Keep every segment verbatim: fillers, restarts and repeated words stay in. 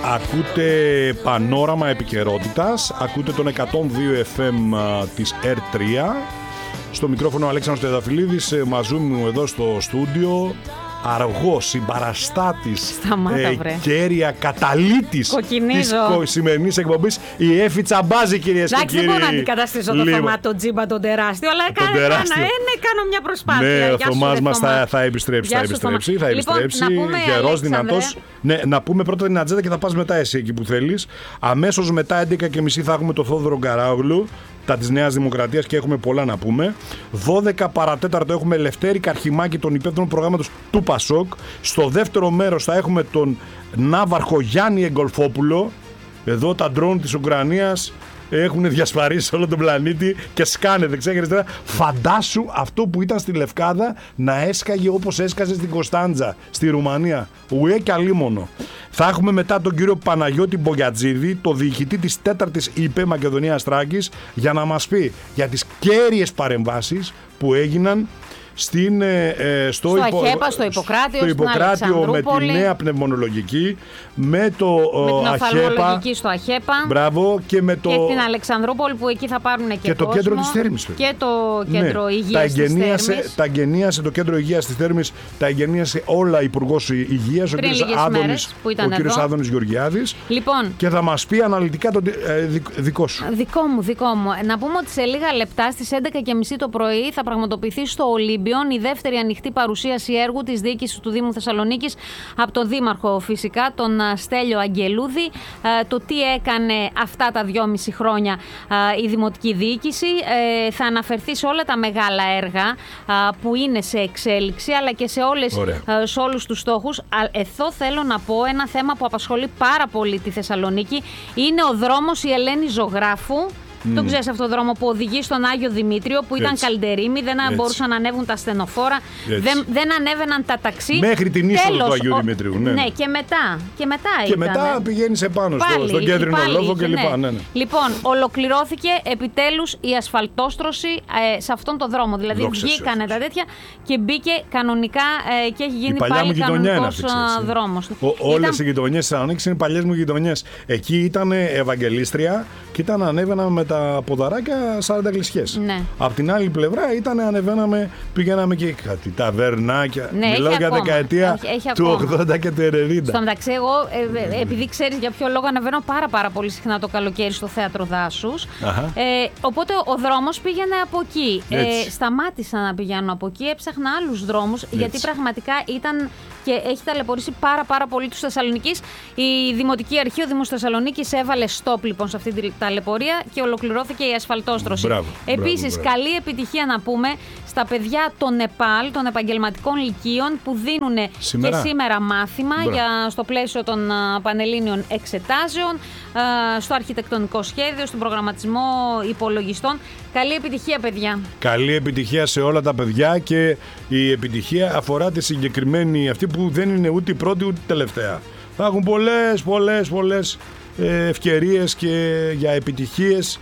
Ακούτε Πανόραμα Επικαιρότητας, ακούτε τον εκατόν δύο εφ εμ της ερ τρία. Στο μικρόφωνο ο Αλέξανδρος Τεδαφυλλίδης, μαζί μου εδώ στο στούντιο, αργός, συμπαραστάτης, ε, κέρια καταλήτης της σημερινής εκπομπής, η Έφη Τσαμπάζη, κυρίες και κύριοι. Εντάξει, δεν μπορώ να αντικαταστήσω το Θωμά, τον Τζίμπα, τον τεράστιο, αλλά κάνω, τεράστιο. Ένα, κάνω μια προσπάθεια. Ναι, ο Θωμάς μας θα, θα επιστρέψει, θα επιστρέψει, θα επιστρέψει, λοιπόν, γερός, δυνατός. Ναι, να πούμε πρώτα την ατζέντα και θα πας μετά εσύ εκεί που θέλεις. Αμέσως μετά έντεκα και μισή θα έχουμε το Θόδωρο Γκαράογλου, τα της Νέας Δημοκρατίας, και έχουμε πολλά να πούμε. δώδεκα παρατέταρτο έχουμε Λευτέρη Καρχημάκη, τον υπεύθυνο προγράμματος του Πασόκ. Στο δεύτερο μέρος θα έχουμε τον ναύαρχο Γιάννη Εγκολφόπουλο. Εδώ τα ντρόουν της Ουκρανίας έχουν διασπαρίσει όλο τον πλανήτη και σκάνε δεξιά και αριστερά. Φαντάσου αυτό που ήταν στη Λευκάδα να έσκαγε όπως έσκαζε στην Κωνσταντζα, στη Ρουμανία. Ουέ και αλίμονο. Θα έχουμε μετά τον κύριο Παναγιώτη Μπογιατζίδη, το διοικητή της τέταρτης ΙΠΕ Μακεδονίας Θράκης, για να μας πει για τις κέρυες παρεμβάσεις που έγιναν στην, ε, στο, στο, υπο... Αχέπα, στο Ιπποκράτιο, στο Ιπποκράτιο με τη νέα πνευμονολογική, με το με την οφθαλμολογική στο Αχέπα. Μπράβο, και με το... και την Αλεξανδρούπολη που εκεί θα πάρουν και, και κόσμο, το κέντρο της Θέρμης. Και το κέντρο ναι. υγείας τα της Θέρμης. Τα εγγενίασε το κέντρο υγείας της Θέρμης, τα εγγενίασε όλα Υπουργός Υγείας, πριν ο κύριος Άδωνης, ο κύριος Άδωνης Γεωργιάδης. Λοιπόν, και θα μας πει αναλυτικά το ε, δι, δικό σου. Δικό μου, δικό μου. Να πούμε ότι σε λίγα λεπτά στις έντεκα και μισή το πρωί θα πραγματοποιηθεί στο Ολύμπιον η δεύτερη ανοιχτή παρουσίαση έργου της διοίκησης του Δήμου Θεσσαλονίκης από τον Δήμαρχο, φυσικά, τον Στέλιο Αγγελούδη. Το τι έκανε αυτά τα δυόμιση χρόνια η Δημοτική Διοίκηση. Θα αναφερθεί σε όλα τα μεγάλα έργα που είναι σε εξέλιξη, αλλά και σε, όλες, σε όλους τους στόχους. Εδώ θέλω να πω ένα θέμα που απασχολεί πάρα πολύ τη Θεσσαλονίκη. Είναι ο δρόμος η Ελένη Ζωγράφου. Mm. Το ξέρεις αυτό το δρόμο που οδηγεί στον Άγιο Δημήτριο, που ήταν καλντερίμι, δεν Έτσι. μπορούσαν να ανέβουν τα στενοφόρα, δεν, δεν ανέβαιναν τα ταξί. Μέχρι την είσοδο του Αγίου ο... Δημήτριου. Ναι, ναι, και μετά. Και μετά, και μετά πηγαίνεις επάνω στο, στον κέντρινο λόγο κλπ. Ναι. Ναι, ναι. Λοιπόν, ολοκληρώθηκε επιτέλους η ασφαλτόστρωση ε, σε αυτόν τον δρόμο. Δηλαδή βγήκανε τα τέτοια και μπήκε κανονικά ε, και έχει γίνει πάλι κανονικός δρόμος. Όλες οι γειτονιές της Θεσσαλονίκης είναι παλιές μου γειτονιές. Εκεί ήταν Ευαγγελίστρια και ήταν ανέβαινα με τα ποδαράκια σαράντα κλεισιές. Ναι. Απ' την άλλη πλευρά ήταν ανεβαίναμε, πηγαίναμε και κάτι ταβερνάκια. Ναι, μιλάω για ακόμα. δεκαετία έχει, έχει του ογδόντα και του ενενήντα. Στο μεταξύ, εγώ ε, επειδή ξέρεις για ποιο λόγο ανεβαίνω πάρα πάρα πολύ συχνά το καλοκαίρι στο Θέατρο Δάσους. Ε, οπότε ο δρόμος πήγαινε από εκεί. Ε, σταμάτησα να πηγαίνω από εκεί, έψαχνα άλλους δρόμους, Έτσι. γιατί πραγματικά ήταν και έχει ταλαιπωρήσει πάρα πάρα πολύ τους Θεσσαλονικείς. Η Δημοτική Αρχή, ο Δήμος Θεσσαλονίκης έβαλε stop λοιπόν σε αυτή την ταλαιπωρία και ολοκληρώθηκε η ασφαλτόστρωση. Μπράβο, Επίσης, μπράβο, μπράβο. καλή επιτυχία να πούμε στα παιδιά των ΕΠΑΛ, των επαγγελματικών λυκείων, που δίνουν σήμερα. και σήμερα μάθημα για, στο πλαίσιο των uh, πανελλήνιων εξετάσεων, uh, στο αρχιτεκτονικό σχέδιο, στον προγραμματισμό υπολογιστών. Καλή επιτυχία, παιδιά. Καλή επιτυχία σε όλα τα παιδιά, και η επιτυχία αφορά τη συγκεκριμένη αυτή που δεν είναι ούτε η πρώτη ούτε η τελευταία. Θα έχουν πολλές, πολλές, πολλές ευκαιρίες και για επιτυχίες,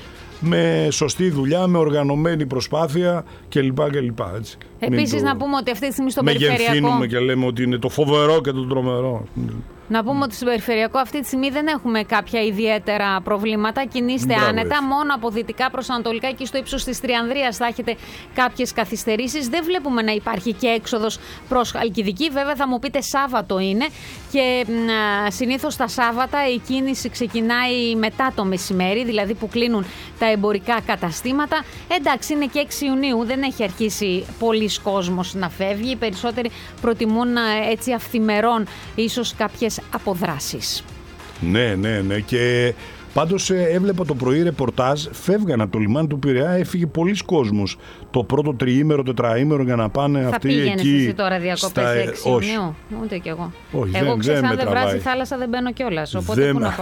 με σωστή δουλειά, με οργανωμένη προσπάθεια κλπ. κλπ. Επίσης, το... να πούμε ότι αυτή τη στιγμή στο περιφερειακό. Μεγενθύνουμε και λέμε ότι είναι το φοβερό και το τρομερό. Να πούμε ότι στο περιφερειακό αυτή τη στιγμή δεν έχουμε κάποια ιδιαίτερα προβλήματα. Κινείστε Μπράβο, άνετα. Έτσι. Μόνο από δυτικά προς ανατολικά, εκεί στο ύψος της Τριανδρίας θα έχετε κάποιες καθυστερήσεις. Δεν βλέπουμε να υπάρχει και έξοδος προς Χαλκιδική. Βέβαια, θα μου πείτε Σάββατο είναι. Και α, συνήθως τα Σάββατα η κίνηση ξεκινάει μετά το μεσημέρι, δηλαδή που κλείνουν τα εμπορικά καταστήματα. Εντάξει, είναι και έξι Ιουνίου, δεν έχει αρχίσει πολλής κόσμος να φεύγει. Οι περισσότεροι προτιμούν α, έτσι αυθημερών ίσως κάποιες αποδράσεις. Ναι, ναι, ναι. Και πάντως έβλεπα το πρωί ρεπορτάζ, φεύγαν από το λιμάνι του Πειραιά, έφυγε πολλοί κόσμος το πρώτο τριήμερο, τετραήμερο για να πάνε θα αυτοί εκεί. Θα πήγαινες εσύ τώρα διακοπές στα... έξι Ιουνίου? Ούτε κι εγώ. Όχι, εγώ δεν, ξέρεις, δεν αν με δεν τραβάει. βράζει θάλασσα δεν μπαίνω κιόλας, οπότε δεν... πού να πάω.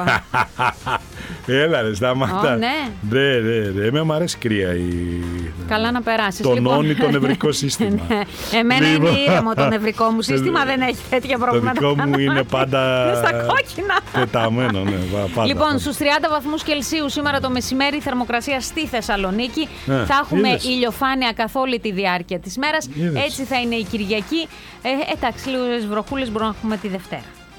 Έλα ρε, σταμάτα. Oh, ναι. Δε, δε, δε. Εμένα μου αρέσει κρύα η... Καλά να περάσεις. Τονώνει λοιπόν... το νευρικό σύστημα. Εμένα είναι ήρεμο το νευρικό μου σύστημα, δεν έχει τέτοια προβλήματα. Το δικό μου είναι πάντα στα κόκκινα. Πεταμένο, ναι. Πάντα, λοιπόν, πάντα. Στους τριάντα βαθμούς Κελσίου σήμερα το μεσημέρι, θερμοκρασία στη Θεσσαλονίκη. Ε, θα έχουμε είδες. ηλιοφάνεια καθ' όλη τη διάρκεια της μέρας. Είδες. Έτσι θα είναι η Κυριακή. Ε, εντάξει, λίγες βροχούλες μπορούμε να έχουμε τη Δευτέρα.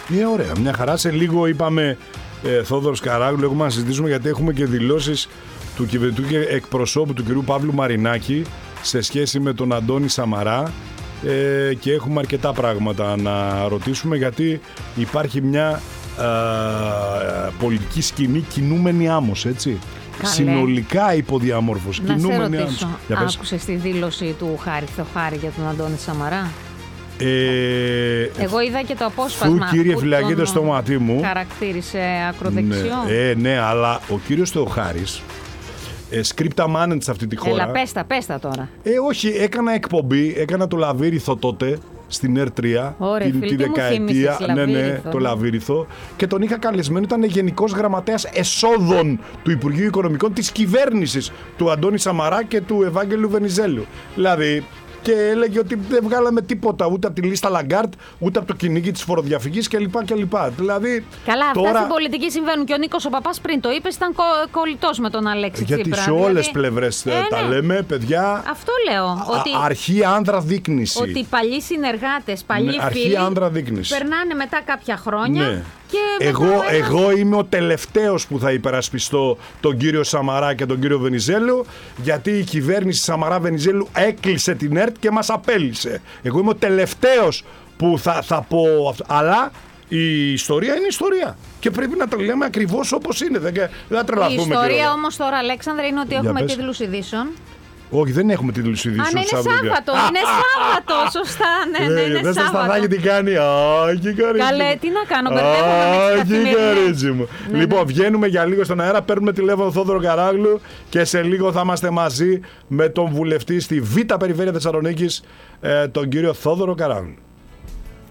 Ε, ωραία, μια χαρά. Σε λίγο είπαμε ε, Θόδωρος Καράγλου, έχουμε να συζητήσουμε γιατί έχουμε και δηλώσεις του κυβερνητικού εκπροσώπου του κυρίου Παύλου Μαρινάκη σε σχέση με τον Αντώνη Σαμαρά ε, και έχουμε αρκετά πράγματα να ρωτήσουμε γιατί υπάρχει μια ε, πολιτική σκηνή κινούμενη άμμος, έτσι. Καλέ. Συνολικά υποδιαμόρφωση. Να σε ρωτήσω, άκουσες τη δήλωση του Χάρη Θεοχάρη για τον Αντώνη Σαμαρά? Ε, Εγώ είδα και το απόσπασμα του κύριε φυλακή το στόματί μου χαρακτήρισε ακροδεξιό. Ναι, ε, ναι, αλλά ο κύριος Θεοχάρης ε, σκρίπτα μάνεντ σε αυτή τη χώρα. Έλα, πέστα, πέστα τώρα. Ε, όχι, έκανα εκπομπή, έκανα το Λαβύριθο τότε στην ΕΡ τρία. Ωραία, την, τη δεκαετία. Ναι, ναι, το Λαβύριθο. Και τον είχα καλεσμένο, ήταν γενικός γραμματέας εσόδων του Υπουργείου Οικονομικών της κυβέρνησης του Αντώνη Σαμαρά και του Ευάγγελου Βενιζέλου. Δηλαδή. Και έλεγε ότι δεν βγάλαμε τίποτα ούτε από τη λίστα Λαγκάρτ, ούτε από το κυνήγι της φοροδιαφυγής κλπ. κλπ. Δηλαδή, καλά, τώρα... αυτά στην πολιτική συμβαίνουν. Και ο Νίκος ο Παπάς πριν το είπε, ήταν κο... κολλητός με τον Αλέξη γιατί Τσίπρα. Γιατί σε όλες δηλαδή... πλευρές ε, τα ναι. λέμε, παιδιά. Αυτό λέω. Α, ότι... Αρχή άνδρα δείκνηση. Ότι παλιοί συνεργάτες, παλιοί ναι, φίλοι περνάνε μετά κάποια χρόνια. Ναι. Εγώ, εγώ είμαι ο τελευταίος που θα υπερασπιστώ τον κύριο Σαμαρά και τον κύριο Βενιζέλου, γιατί η κυβέρνηση Σαμαρά Βενιζέλου έκλεισε την ΕΡΤ και μας απέλυσε. Εγώ είμαι ο τελευταίος που θα, θα πω αυτό. Αλλά η ιστορία είναι ιστορία. Και πρέπει να το λέμε ακριβώς όπως είναι. Δεν, δεν θα τρελαθούμε. Η ιστορία όμως τώρα, Αλέξανδρα, είναι ότι έχουμε τίτλους ειδήσεων. Όχι, δεν έχουμε τίτλους ειδήσεων. Αν είναι Σάββατο, είναι Σάββατο, σωστά, ναι, ναι, είναι δεν Σάββατο. Δεν σταθάκι τι κάνει, άκι καρίτσι. Καλέ, τι να κάνω, μπερδεύομαι με τις καθημερινές. μου. Ναι, λοιπόν, ναι. Βγαίνουμε για λίγο στον αέρα, παίρνουμε τηλέφωνο Θόδωρο Καράγλου και σε λίγο θα είμαστε μαζί με τον βουλευτή στη Β' Περιφέρεια Θεσσαλονίκης, τον κύριο Θόδωρο Καράγλου.